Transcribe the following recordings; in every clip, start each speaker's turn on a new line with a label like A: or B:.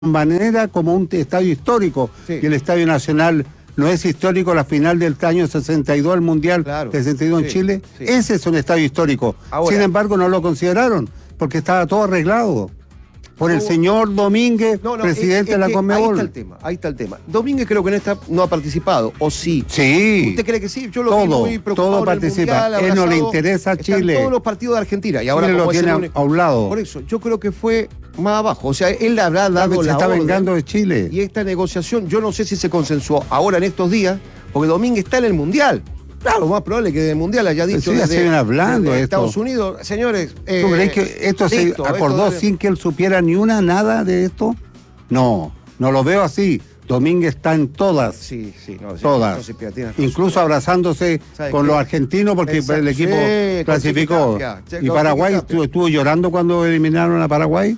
A: manera como un estadio histórico,
B: Sí.
A: y el Estadio Nacional no es histórico. La final del año 62, el Mundial
B: Claro.
A: 62 en
B: Sí,
A: Chile,
B: sí.
A: ese es un estadio histórico.
B: Ahora-
A: Sin embargo, no lo consideraron, porque estaba todo arreglado por el
B: No,
A: señor Domínguez, presidente de la
B: que
A: Conmebol.
B: ahí está el tema. Domínguez creo que en esta no ha participado, ¿o sí?
A: Sí.
B: ¿Usted cree que sí? Yo lo vi
A: Todo,
B: muy preocupado
A: todo
B: en el
A: participa.
B: Mundial,
A: Él no le
B: abrazado.
A: interesa a
B: Están
A: Chile.
B: todos los partidos de Argentina. Y ahora
A: Chile lo
B: como es el
A: tiene
B: único-
A: a un lado.
B: Por eso, yo creo que fue más abajo. O sea, él le habrá dado
A: Se
B: la
A: está
B: orden.
A: vengando de Chile.
B: Y esta negociación, yo no sé si se consensuó ahora en estos días, porque Domínguez está en el Mundial. Claro, lo más probable es que del Mundial haya dicho
A: Sí, ya se viene hablando
B: desde
A: esto.
B: Estados Unidos, señores.
A: ¿Tú crees que esto se
B: listo,
A: acordó
B: esto-
A: sin que él supiera ni una nada de esto? No, no lo veo así. Domínguez está en todas.
B: Sí, no, sí,
A: Todas.
B: no, sí, tiene razón.
A: Incluso abrazándose
B: ¿Sabe
A: con
B: qué?
A: los argentinos porque
B: Exacto.
A: el equipo
B: Sí,
A: clasificó.
B: con Chiquitapia.
A: Y Paraguay estuvo llorando cuando eliminaron a Paraguay.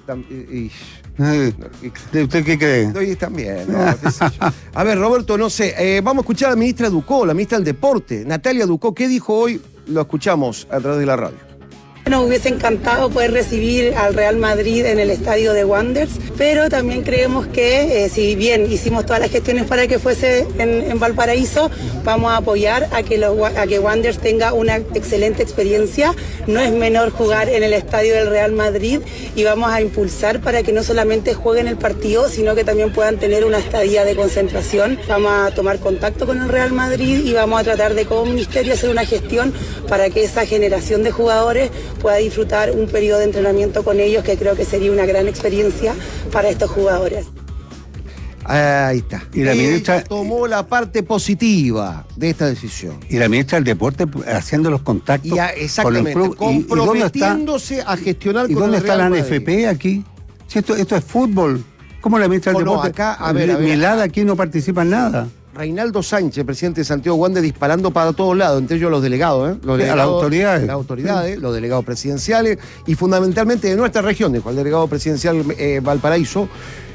A: ¿Usted qué cree?
B: Y también, no, qué sé yo. A ver, Roberto, no sé, vamos a escuchar a la ministra Ducó, la ministra del Deporte, Natalia Ducó. ¿Qué dijo hoy? Lo escuchamos a través de la radio.
C: Nos hubiese encantado poder recibir al Real Madrid en el estadio de Wanderers, pero también creemos que si bien hicimos todas las gestiones para que fuese en Valparaíso, vamos a apoyar a que Wanderers tenga una excelente experiencia. No es menor jugar en el estadio del Real Madrid y vamos a impulsar para que no solamente jueguen el partido, sino que también puedan tener una estadía de concentración. Vamos a tomar contacto con el Real Madrid y vamos a tratar de como ministerio hacer una gestión para que esa generación de jugadores pueda disfrutar un periodo de entrenamiento con ellos, que creo que sería una gran experiencia para estos jugadores.
B: Ahí está.
A: Y la ministra
B: tomó la parte positiva de esta decisión.
A: Y la ministra del Deporte haciendo los contactos
B: Exactamente,
A: con el club. ¿Y dónde está?
B: comprometiéndose a gestionar
A: ¿Y
B: con
A: dónde
B: el
A: está
B: Real
A: la
B: Madrid.
A: NFP aquí? Si esto es fútbol. ¿Cómo la ministra del
B: No,
A: Deporte?
B: acá, a ver.
A: Milad aquí no participa en nada.
B: Reinaldo Sánchez, presidente de Santiago Wander, disparando para todos lados, entre ellos los delegados,
A: A las autoridades.
B: Las autoridades, los delegados presidenciales y fundamentalmente de nuestra región, dijo el delegado presidencial Valparaíso,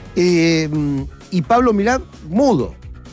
B: y Pablo Milad mudo.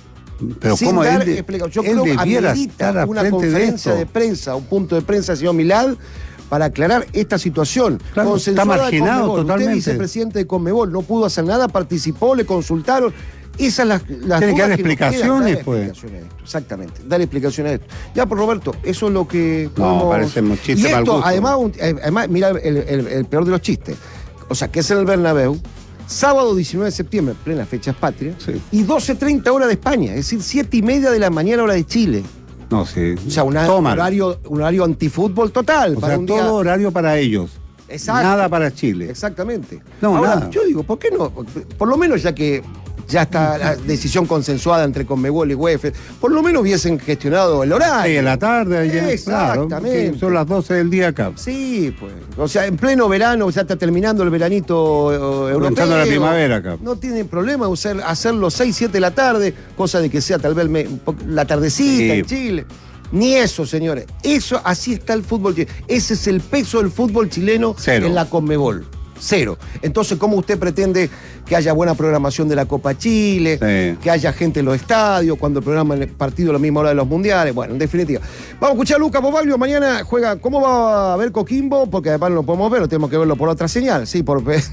A: Pero
B: sin
A: cómo
B: dar
A: él,
B: explicación. Yo
A: él
B: creo que
A: debiera
B: amerita
A: estar a
B: una
A: frente de
B: conferencia
A: esto.
B: de prensa, un punto de prensa, señor Milad, para aclarar esta situación.
A: Claro,
B: Consensuada
A: está marginado
B: Conmebol.
A: totalmente.
B: Usted, vicepresidente de Conmebol, no pudo hacer nada, participó, le consultaron. Esas las
A: Tiene que dar
B: dudas nos
A: explicaciones,
B: quedan.
A: pues.
B: Explicaciones de esto, exactamente, dar explicaciones de esto. Ya, por Roberto, eso es lo que
A: No, parece un chiste
B: Y
A: mal
B: esto,
A: gusto.
B: además, mira el peor de los chistes. O sea, que es en el Bernabéu, sábado 19 de septiembre, plena fechas patrias,
A: Sí.
B: y 12:30 hora de España, es decir, 7:30 de la mañana hora de Chile.
A: No, sí.
B: O sea, un horario antifútbol total.
A: O
B: para
A: sea,
B: un
A: todo
B: día.
A: horario para ellos.
B: Exacto.
A: Nada para Chile.
B: Exactamente.
A: No,
B: Ahora,
A: nada.
B: yo digo, ¿por qué no? Por lo menos ya que ya está la decisión consensuada entre Conmebol y UEFA, por lo menos hubiesen gestionado el horario.
A: 6 de la tarde, allá,
B: Exactamente.
A: claro, que son las 12 del día acá.
B: Sí, pues. O sea, en pleno verano, ya está terminando el veranito europeo.
A: Comenzando la primavera acá.
B: No tienen problema hacerlo 6, 7 de la tarde, cosa de que sea tal vez la tardecita
A: Sí.
B: en Chile. Ni eso, señores. Eso, así está el fútbol chileno. Ese es el peso del fútbol chileno
A: 0
B: en la Conmebol. 0. Entonces, ¿cómo usted pretende que haya buena programación de la Copa Chile?
A: Sí.
B: Que haya gente en los estadios, cuando programan el partido a la misma hora de los mundiales. Bueno, en definitiva. Vamos a escuchar a Lucas Bobaglio. Mañana juega. ¿Cómo va a ver Coquimbo? Porque además no lo podemos ver, tenemos que verlo por otra señal. Sí,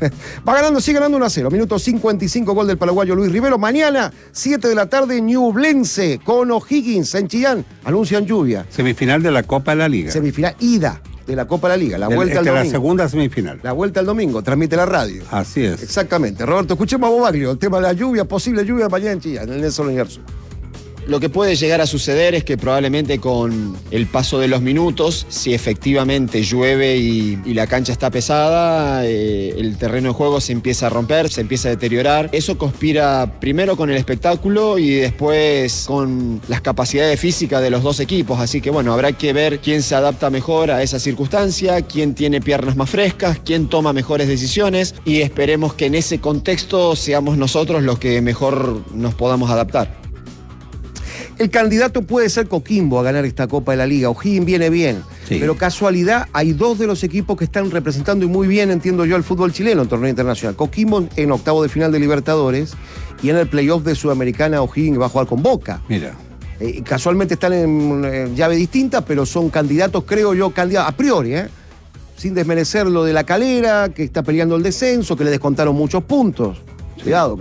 B: va ganando, sigue ganando 1-0. Minuto 55, gol del paraguayo Luis Rivero. Mañana, 7 de la tarde, Ñublense con O'Higgins en Chillán. Anuncian lluvia.
A: Semifinal de la Copa de la Liga.
B: Semifinal ida de la Copa de la Liga. La vuelta al
A: La
B: domingo.
A: segunda semifinal.
B: La vuelta al domingo. Transmite la radio.
A: Así es.
B: Exactamente. Roberto, escuchemos a Bobaglio. El tema de la lluvia, posible lluvia mañana en Chillán, en el Nelson Universo.
D: Lo que puede llegar a suceder es que probablemente con el paso de los minutos, si efectivamente llueve y la cancha está pesada, el terreno de juego se empieza a romper, se empieza a deteriorar. Eso conspira primero con el espectáculo y después con las capacidades físicas de los dos equipos. Así que bueno, habrá que ver quién se adapta mejor a esa circunstancia, quién tiene piernas más frescas, quién toma mejores decisiones y esperemos que en ese contexto seamos nosotros los que mejor nos podamos adaptar.
B: El candidato puede ser Coquimbo a ganar esta Copa de la Liga. O'Higgins viene bien.
A: Sí.
B: Pero casualidad, hay dos de los equipos que están representando y muy bien, entiendo yo, al fútbol chileno en torneo internacional. Coquimbo en octavo de final de Libertadores y en el playoff de Sudamericana O'Higgins va a jugar con Boca.
A: Mira.
B: Casualmente están en llave distinta, pero son candidatos, creo yo, candidatos a priori, sin desmerecer lo de La Calera, que está peleando el descenso, que le descontaron muchos puntos. Cuidado.